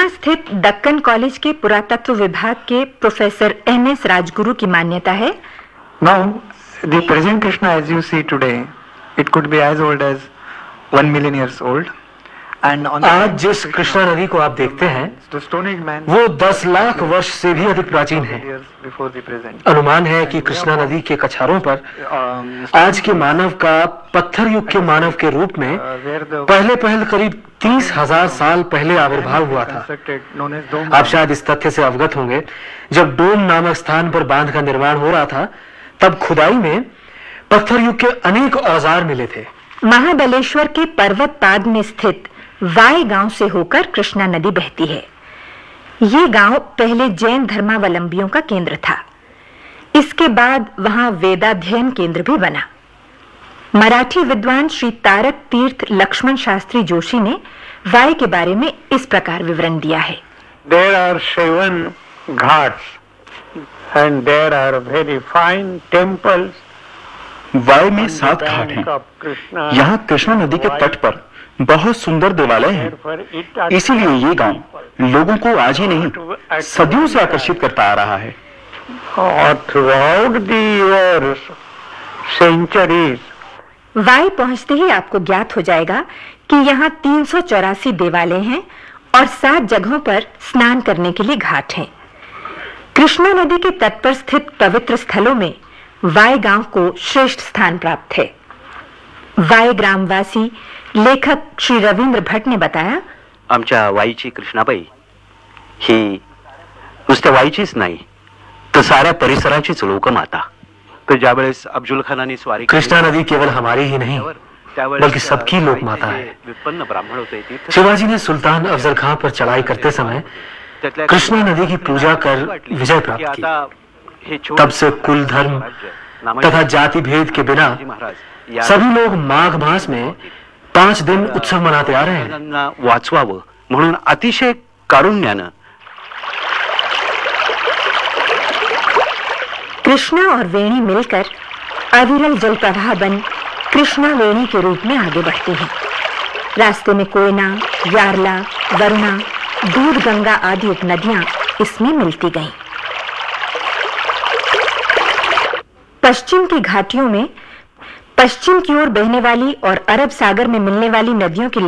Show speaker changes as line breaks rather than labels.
स्थित दक्कन कॉलेज के पुरातत्व विभाग के प्रोफेसर एम.एस. राजगुरु की मान्यता है,
Now, the present Krishna as you see today, it could be as old as 1 million years old. And on
आज जिस कृष्णा नदी को आप देखते हैं
the Stone Age man
वो 10 लाख वर्ष से भी अधिक प्राचीन है।
years before the present.
अनुमान है कि कृष्णा नदी के कछारों पर आज के मानव का पत्थर युग के मानव के रूप में पहले करीब 30,000 साल पहले आविर्भाव हुआ था। आप शायद इस तथ्य से अवगत होंगे, जब डोम नामक स्थान पर बांध का निर्माण हो रहा था तब खुदाई में पत्थर युग के अनेक औजार मिले थे।
महाबलेश्वर के पर्वत पाद में स्थित वाई गांव से होकर कृष्णा नदी बहती है। ये गांव पहले जैन धर्मावलंबियों का केंद्र था। इसके बाद वहां वेदाध्ययन केंद्र भी बना। मराठी विद्वान श्री तारक तीर्थ लक्ष्मण शास्त्री जोशी ने वाई के बारे में इस प्रकार विवरण दिया है।
There are 7 ghats and there are very fine temples.
Y में 7 घाट हैं। यहाँ कृष्णा नदी के तट पर बहुत सुंदर देवालय हैं। इसीलिए ये गांव लोगों को आज ही नहीं सदियों से आकर्षित करता आ रहा है।
Throughout the years, centuries.
Y पहुंचते ही आपको ज्ञात हो जाएगा कि यहाँ 384 देवालय हैं और 7 जगहों पर स्नान करने के लिए घाट हैं। कृष्णा नदी के तट पर स्थित पवित्र स्थलों में वाई गांव को श्रेष्ठ स्थान प्राप्त है। वाई ग्रामवासी लेखक श्री रवींद्र भट्ट ने बताया,
आमच्या वाईची कृष्णाबाई ही नुसत्या वाईचीच नाही तर साऱ्या परिसराचीच लोकमाता। तर ज्यावेळेस अफजल खानाने स्वारी
कृष्णा नदी केवल हमारी ही नहीं बल्कि सबकी लोक माता है।
विपन्न ब्राह्मण होते
शिवाजी ने सुल्तान अफजल खां पर चढ़ाई करते समय कृष्णा नदी की पूजा कर विजय प्राप्त की। तब से कुल धर्म तथा जाति भेद के बिना सभी लोग माघ मास में 5 दिन उत्सव मनाते आ रहे हैं।
वाचवावं म्हणून अतिशय कारुण्यानं
कृष्णा और वेणी मिलकर अविरल जल प्रवाह बन कृष्णा वेणी के रूप में आगे बढ़ती हैं। रास्ते में कोयना, यारला, वरुणा, दूध गंगा आदि उपनदियां इसमें मिलती गईं। पश्चिम की घाटियों में पश्चिम की ओर बहने वाली और अरब सागर में मिलने वाली नदियों की